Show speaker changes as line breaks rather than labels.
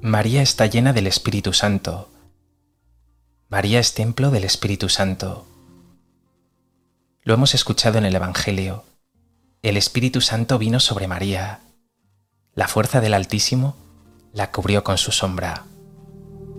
María está llena del Espíritu Santo. María es templo del Espíritu Santo. Lo hemos escuchado en el Evangelio. El Espíritu Santo vino sobre María. La fuerza del Altísimo la cubrió con su sombra.